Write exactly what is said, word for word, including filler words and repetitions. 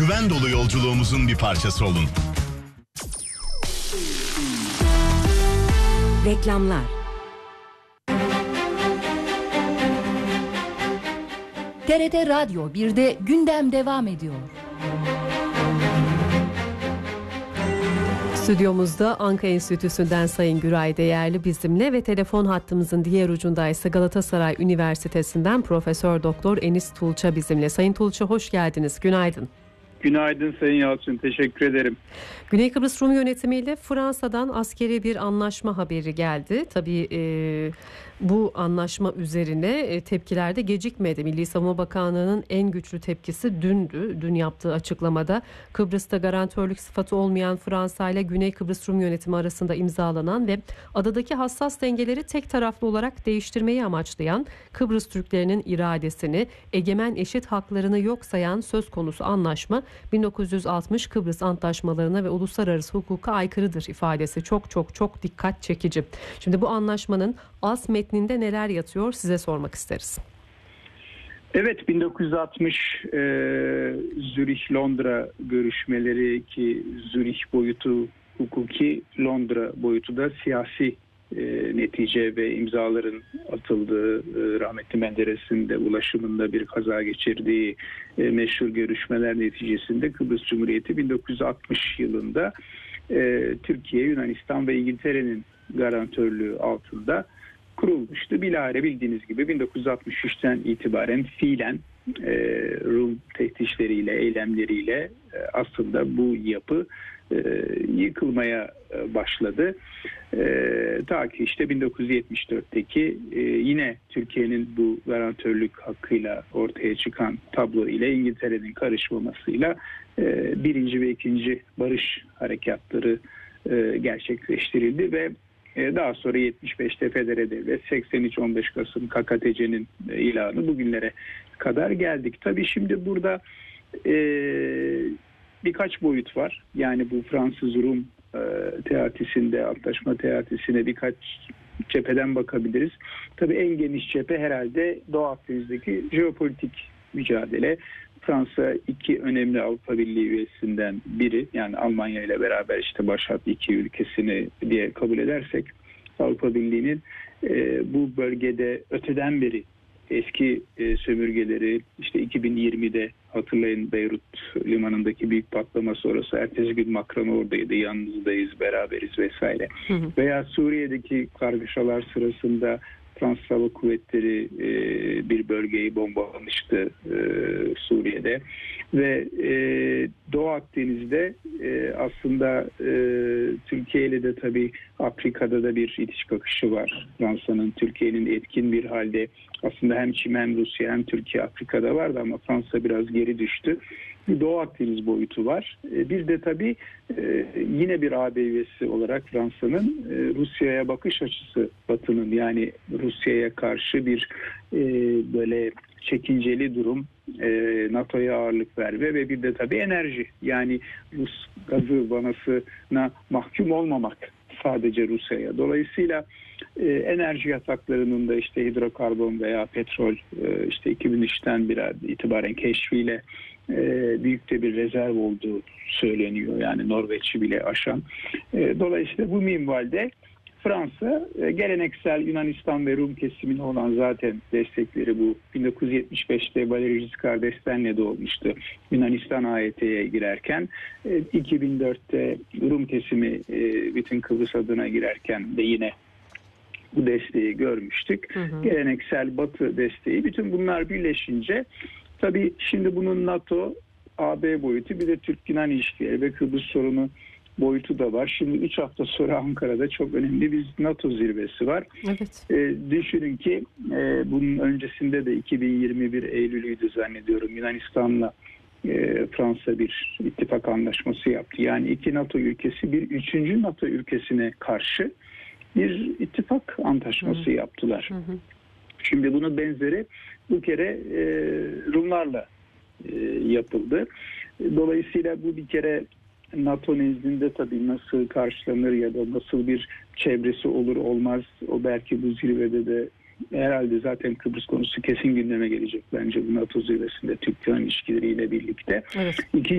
güven dolu yolculuğumuzun bir parçası olun. Reklamlar. T R T Radyo birde gündem devam ediyor. Stüdyomuzda Anka Enstitüsü'nden Sayın Güray Değerli bizimle ve telefon hattımızın diğer ucundaysa Galatasaray Üniversitesi'nden Profesör Doktor Enis Tulça bizimle. Sayın Tulça hoş geldiniz. Günaydın. Günaydın Sayın Yalçın. Teşekkür ederim. Güney Kıbrıs Rum yönetimiyle Fransa'dan askeri bir anlaşma haberi geldi. Tabii e, bu anlaşma üzerine e, tepkiler de gecikmedi. Milli Savunma Bakanlığı'nın en güçlü tepkisi dündü. Dün yaptığı açıklamada Kıbrıs'ta garantörlük sıfatı olmayan Fransa ile Güney Kıbrıs Rum yönetimi arasında imzalanan ve adadaki hassas dengeleri tek taraflı olarak değiştirmeyi amaçlayan, Kıbrıs Türklerinin iradesini, egemen eşit haklarını yok sayan söz konusu anlaşma bin dokuz yüz altmış Kıbrıs Antlaşmalarına ve uluslararası hukuka aykırıdır ifadesi çok çok çok dikkat çekici. Şimdi bu anlaşmanın as metninde neler yatıyor size sormak isteriz. Evet, bin dokuz yüz altmış e, Zürih-Londra görüşmeleri ki Zürih boyutu hukuki, Londra boyutu da siyasi e, netice ve imzaların atıldığı, e, rahmetli Menderes'in de ulaşımında bir kaza geçirdiği e, meşhur görüşmeler neticesinde Kıbrıs Cumhuriyeti bin dokuz yüz altmış yılında e, Türkiye, Yunanistan ve İngiltere'nin garantörlüğü altında kurulmuştu. Bilahare bildiğiniz gibi bin dokuz yüz altmış üçten itibaren fiilen e, Rum tehdişleriyle, eylemleriyle e, aslında bu yapı e, yıkılmaya e, başladı. E, ta ki işte bin dokuz yüz yetmiş dörtteki e, yine Türkiye'nin bu garantörlük hakkıyla ortaya çıkan tablo ile İngiltere'nin karışmamasıyla e, birinci ve ikinci barış harekatları e, gerçekleştirildi ve daha sonra yetmiş beşte Federe Devlet, seksen üç on beş Kasım K K T C'nin ilanı bugünlere kadar geldik. Tabii şimdi burada e, birkaç boyut var. Yani bu Fransız-Rum e, teatisinde, antlaşma teatisine birkaç cepheden bakabiliriz. Tabii en geniş cephe herhalde Doğu Akdeniz'deki jeopolitik mücadele. Fransa iki önemli Avrupa Birliği üyesinden biri, yani Almanya ile beraber işte başat iki ülkesini diye kabul edersek Avrupa Birliği'nin e, bu bölgede öteden beri eski e, sömürgeleri, işte iki bin yirmide hatırlayın Beyrut limanındaki büyük patlama sonrası ertesi gün Macron oradaydı, yalnızdayız, beraberiz vesaire. Hı hı. Veya Suriye'deki kargaşalar sırasında Fransız Hava Kuvvetleri e, bir bölgeyi bombalamıştı e, Suriye'de ve e, Doğu Akdeniz'de e, aslında e, Türkiye ile de tabii Afrika'da da bir itiş kakışı var. Fransa'nın, Türkiye'nin etkin bir halde aslında hem Çin hem Rusya hem Türkiye Afrika'da vardı ama Fransa biraz geri düştü. Bir Doğu Akdeniz boyutu var. Bir de tabii yine bir A B üyesi olarak Fransa'nın Rusya'ya bakış açısı, Batı'nın, yani Rusya'ya karşı bir böyle çekinceli durum, NATO'ya ağırlık verme ve bir de tabii enerji, yani Rus gazı vanasına mahkum olmamak sadece Rusya'ya. Dolayısıyla e, enerji yataklarının da işte hidrokarbon veya petrol e, işte iki bin üçten bir itibaren keşfiyle e, büyük de bir rezerv olduğu söyleniyor. Yani Norveç'i bile aşan. E, dolayısıyla bu minvalde Fransa e, geleneksel Yunanistan ve Rum kesimine olan zaten destekleri bu bin dokuz yüz yetmiş beşte Valéry Giscard d'Estaing'le de olmuştu. Yunanistan A Y T'ye girerken e, iki bin dörtte Rum kesimi e, bütün Kıbrıs adına girerken de yine bu desteği görmüştük. Hı hı. Geleneksel Batı desteği, bütün bunlar birleşince tabii şimdi bunun NATO, A B boyutu, bir de Türk-Yunan ilişkileri ve Kıbrıs sorunu boyutu da var. Şimdi üç hafta sonra Ankara'da çok önemli bir NATO zirvesi var. Evet. E, düşünün ki e, bunun öncesinde de iki bin yirmi bir Eylül'üydü zannediyorum. Yunanistan'la e, Fransa bir ittifak anlaşması yaptı. Yani iki NATO ülkesi bir üçüncü NATO ülkesine karşı bir ittifak antlaşması hı hı. yaptılar. Hı hı. Şimdi bunun benzeri bu kere e, Rumlarla e, yapıldı. Dolayısıyla bu bir kere NATO nezdinde tabii nasıl karşılanır ya da nasıl bir çevresi olur olmaz, o belki bu zirvede de herhalde zaten Kıbrıs konusu kesin gündeme gelecek bence bu NATO zirvesinde Türk-Yunan ilişkileriyle birlikte. Evet. İkinci